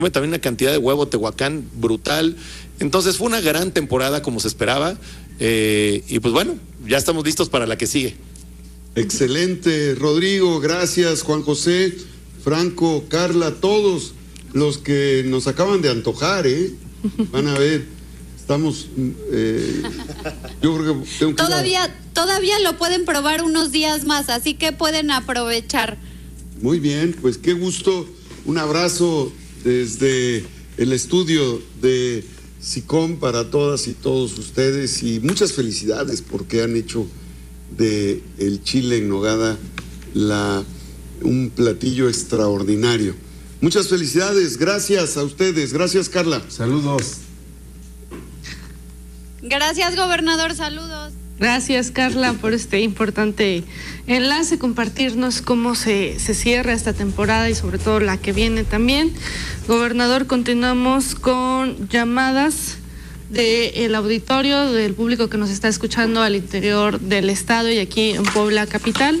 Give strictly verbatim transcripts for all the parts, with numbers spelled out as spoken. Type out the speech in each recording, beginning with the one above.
también una cantidad de huevo Tehuacán brutal. Entonces fue una gran temporada como se esperaba, eh, y pues bueno, ya estamos listos para la que sigue. Excelente, Rodrigo, gracias, Juan José, Franco, Carla, todos los que nos acaban de antojar, ¿eh? Van a ver, estamos, eh, yo creo que tengo que todavía, ir a... todavía lo pueden probar unos días más, así que pueden aprovechar. Muy bien, pues qué gusto, un abrazo desde el estudio de SICOM para todas y todos ustedes y muchas felicidades porque han hecho de el chile en nogada la, un platillo extraordinario. Muchas felicidades, gracias a ustedes, gracias Carla. Saludos. Gracias, gobernador, saludos. Gracias, Carla, por este importante enlace, compartirnos cómo se, se cierra esta temporada y sobre todo la que viene también. Gobernador, continuamos con llamadas del auditorio, del público que nos está escuchando al interior del estado y aquí en Puebla capital.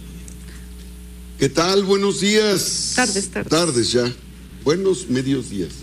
¿Qué tal? Buenos días. Tardes, tardes. Tardes ya. Buenos medios días.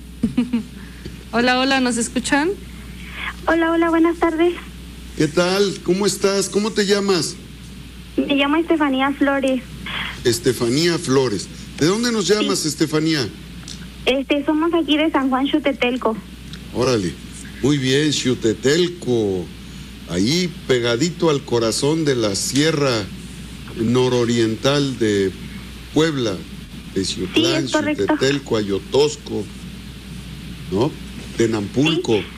Hola, hola, ¿nos escuchan? Hola, hola, buenas tardes. ¿Qué tal? ¿Cómo estás? ¿Cómo te llamas? Me llamo Estefanía Flores. Estefanía Flores. ¿De dónde nos llamas, sí. Estefanía? Este, somos aquí de San Juan Xutetelco. Órale, muy bien, Xutetelco. Ahí pegadito al corazón de la sierra nororiental de Puebla, de Ciutlán, sí, Xutetelco, Ayotosco, ¿no? Tenampulco. Sí.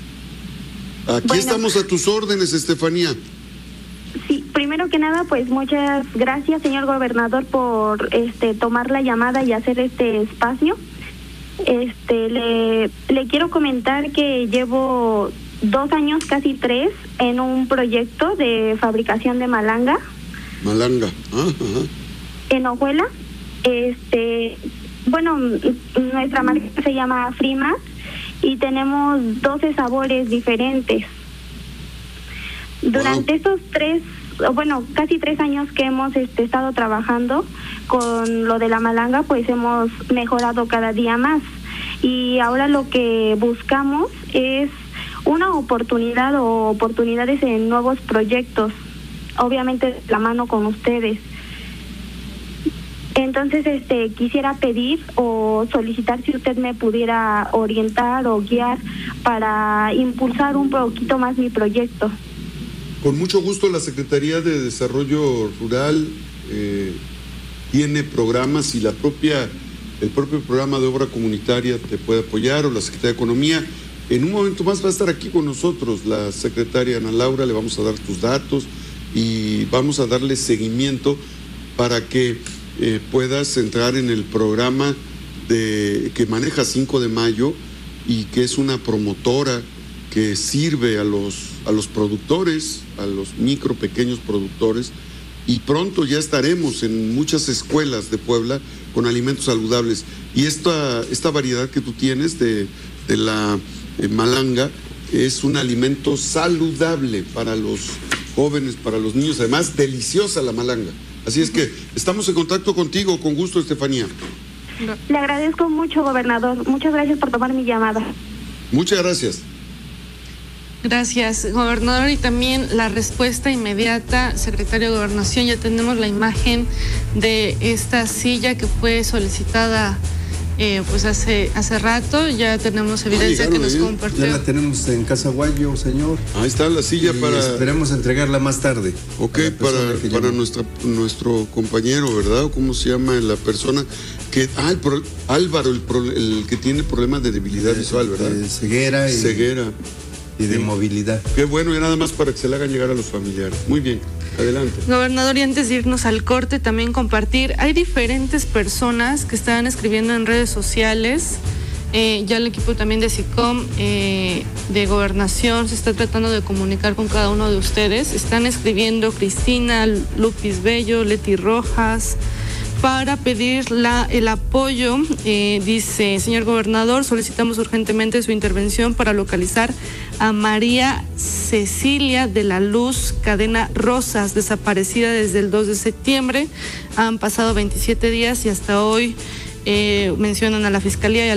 Aquí bueno, estamos a tus órdenes, Estefanía. Sí, primero que nada, pues muchas gracias, señor gobernador, por este tomar la llamada y hacer este espacio. Este, le, le quiero comentar que llevo dos años, casi tres, en un proyecto de fabricación de malanga. Malanga, ah, ajá. En Ojuela. Este, bueno, nuestra marca se llama Frima. Y tenemos doce sabores diferentes. Durante wow. estos tres, bueno, casi tres años que hemos este, estado trabajando con lo de la malanga, pues hemos mejorado cada día más. Y ahora lo que buscamos es una oportunidad o oportunidades en nuevos proyectos, obviamente la mano con ustedes. Entonces, este, quisiera pedir o solicitar si usted me pudiera orientar o guiar para impulsar un poquito más mi proyecto. Con mucho gusto, la Secretaría de Desarrollo Rural eh, tiene programas y la propia, el propio programa de obra comunitaria te puede apoyar, o la Secretaría de Economía. En un momento más va a estar aquí con nosotros la secretaria Ana Laura, le vamos a dar tus datos y vamos a darle seguimiento para que Eh, puedas entrar en el programa de, que maneja cinco de mayo y que es una promotora que sirve a los, a los productores, a los micro, pequeños productores, y pronto ya estaremos en muchas escuelas de Puebla con alimentos saludables. Y esta, esta variedad que tú tienes de, de la eh, malanga es un alimento saludable para los jóvenes, para los niños, además deliciosa la malanga. Así es que estamos en contacto contigo, con gusto, Estefanía. Le agradezco mucho, gobernador. Muchas gracias por tomar mi llamada. Muchas gracias. Gracias, gobernador. Y también la respuesta inmediata, secretario de Gobernación, ya tenemos la imagen de esta silla que fue solicitada eh, pues hace hace rato, ya tenemos evidencia ah, que nos compartió. Ya la tenemos en Casa Guayo, señor. Ahí está la silla y para... esperemos entregarla más tarde. Ok, para, para nuestra, nuestro compañero, ¿verdad? ¿Cómo se llama la persona? que ah, el pro, Álvaro, el, pro, el que tiene problemas de debilidad de, visual, ¿verdad? De ceguera. Y, ceguera. Y de sí. movilidad. Qué bueno, y nada más para que se le hagan llegar a los familiares. Muy bien. Adelante. Gobernador, y antes de irnos al corte, también compartir, hay diferentes personas que están escribiendo en redes sociales, eh, ya el equipo también de SICOM, eh, de Gobernación, se está tratando de comunicar con cada uno de ustedes, están escribiendo Cristina, Lupis Bello, Leti Rojas, para pedir la, el apoyo. Eh, dice, señor gobernador, solicitamos urgentemente su intervención para localizar a María Cecilia de la Luz Cadena Rosas, desaparecida desde el dos de septiembre. Han pasado veintisiete días y hasta hoy eh, mencionan a la Fiscalía y a